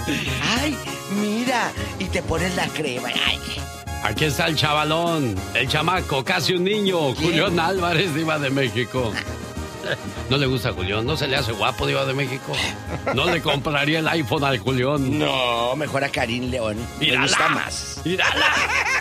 Ay, mira, y te pones la crema. Ay. Aquí está el chavalón, el chamaco, casi un niño, Julián Álvarez, diva de México. ¿No le gusta a Julián? ¿No se le hace guapo, diva de México? ¿No le compraría el iPhone al Julián? No, mejor a Karim León. Me gusta más. ¡Mírala!